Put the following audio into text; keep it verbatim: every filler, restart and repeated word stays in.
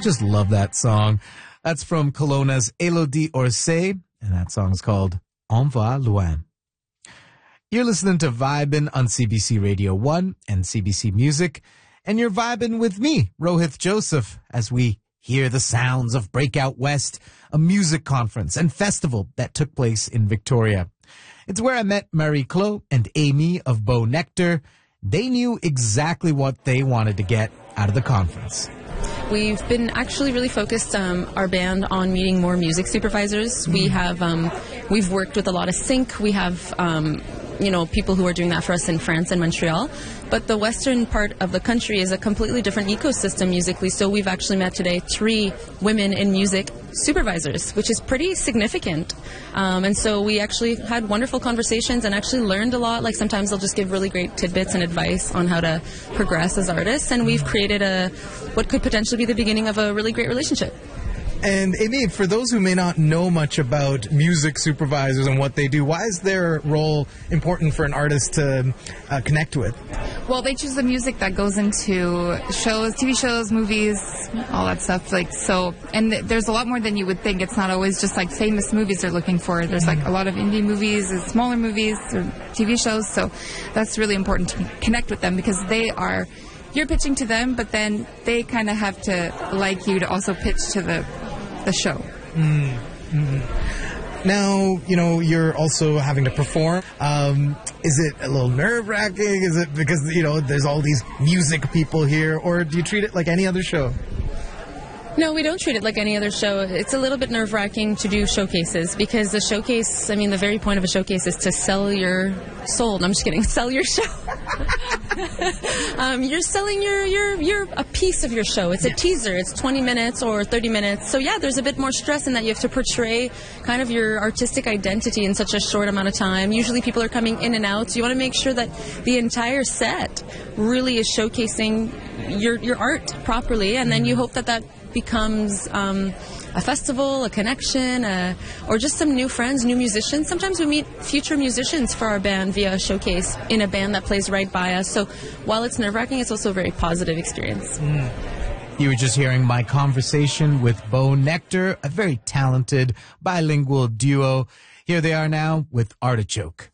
Just love that song. That's from Kelowna's Elodie Orsay, and that song's called On va loin. You're listening to Vibin' on C B C Radio one and C B C Music, and you're vibing with me, Rohith Joseph, as we hear the sounds of Breakout West, a music conference and festival that took place in Victoria. It's where I met Marie-Claude and Amy of Bo Nectar. They knew exactly what they wanted to get out of the conference. We've been actually really focused, um, our band, on meeting more music supervisors. We have, um, we've worked with a lot of sync. We have, um, you know, people who are doing that for us in France and Montreal. But the western part of the country is a completely different ecosystem musically. So we've actually met today three women in music supervisors, which is pretty significant. Um, and so we actually had wonderful conversations and actually learned a lot. Like sometimes they'll just give really great tidbits and advice on how to progress as artists. And we've created a what could potentially be the beginning of a really great relationship. And Amy, for those who may not know much about music supervisors and what they do, why is their role important for an artist to uh, connect with? Well, they choose the music that goes into shows, T V shows, movies, all that stuff. Like so, and th- there's a lot more than you would think. It's not always just like famous movies they're looking for. There's like a lot of indie movies, and smaller movies, or T V shows. So that's really important to connect with them because they are. You're pitching to them, but then they kind of have to like you to also pitch to the the show. Mm-hmm. Now, you know, you're also having to perform. Um, is it a little nerve-wracking? Is it because, you know, there's all these music people here? Or do you treat it like any other show? No, we don't treat it like any other show. It's a little bit nerve-wracking to do showcases because the showcase, I mean, the very point of a showcase is to sell your soul. No, I'm just kidding. Sell your show. um, you're selling your, your, your, a piece of your show. It's a yeah. teaser. It's twenty minutes or thirty minutes. So yeah, there's a bit more stress in that you have to portray kind of your artistic identity in such a short amount of time. Usually people are coming in and out. So you want to make sure that the entire set really is showcasing your, your art properly. And then you hope that that becomes um, a festival, a connection, a, or just some new friends, new musicians. Sometimes we meet future musicians for our band via a showcase in a band that plays right by us. So while it's nerve-wracking, it's also a very positive experience. Mm. You were just hearing my conversation with Bo Nectar, a very talented bilingual duo. Here they are now with Artichoke.